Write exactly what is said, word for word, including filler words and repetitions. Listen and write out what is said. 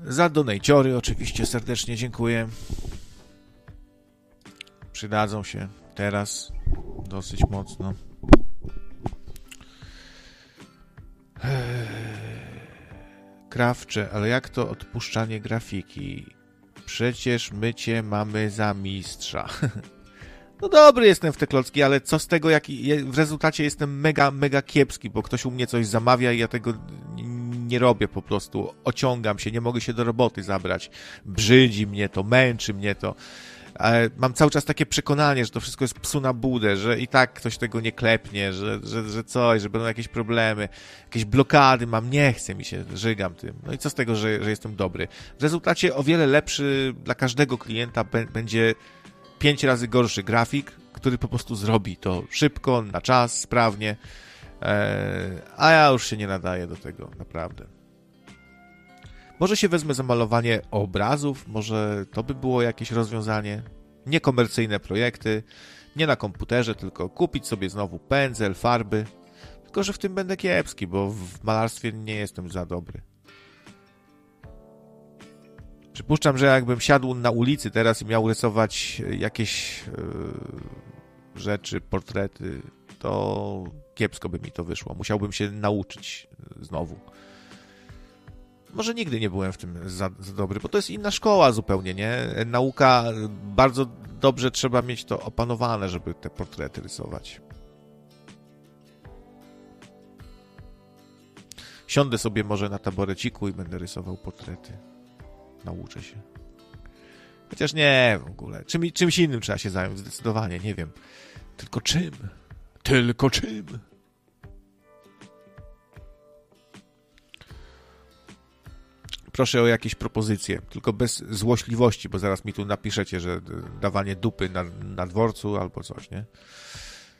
Za donajciory oczywiście serdecznie dziękuję. Przydadzą się teraz dosyć mocno. Krawcze, ale jak to odpuszczanie grafiki? Przecież my cię mamy za mistrza. No dobry jestem w te klocki, ale co z tego, jak w rezultacie jestem mega, mega kiepski, bo ktoś u mnie coś zamawia i ja tego nie robię po prostu. Ociągam się, nie mogę się do roboty zabrać. Brzydzi mnie to, męczy mnie to. Mam cały czas takie przekonanie, że to wszystko jest psu na budę, że i tak ktoś tego nie klepnie, że, że, że coś, że będą jakieś problemy, jakieś blokady mam, nie chce mi się, żygam tym. No i co z tego, że, że jestem dobry? W rezultacie o wiele lepszy dla każdego klienta b- będzie pięć razy gorszy grafik, który po prostu zrobi to szybko, na czas, sprawnie, eee, a ja już się nie nadaję do tego, naprawdę. Może się wezmę za malowanie obrazów, może to by było jakieś rozwiązanie. Niekomercyjne projekty, nie na komputerze, tylko kupić sobie znowu pędzel, farby. Tylko że w tym będę kiepski, bo w malarstwie nie jestem za dobry. Przypuszczam, że jakbym siadł na ulicy teraz i miał rysować jakieś yy, rzeczy, portrety, to kiepsko by mi to wyszło. Musiałbym się nauczyć znowu. Może nigdy nie byłem w tym za, za dobry, bo to jest inna szkoła zupełnie, nie? Nauka, bardzo dobrze trzeba mieć to opanowane, żeby te portrety rysować. Siądę sobie może na taboreciku i będę rysował portrety. Nauczę się. Chociaż nie, w ogóle. Czym, czymś innym trzeba się zająć, zdecydowanie, nie wiem. Tylko czym? Tylko czym? Proszę o jakieś propozycje, tylko bez złośliwości, bo zaraz mi tu napiszecie, że dawanie dupy na, na dworcu albo coś, nie?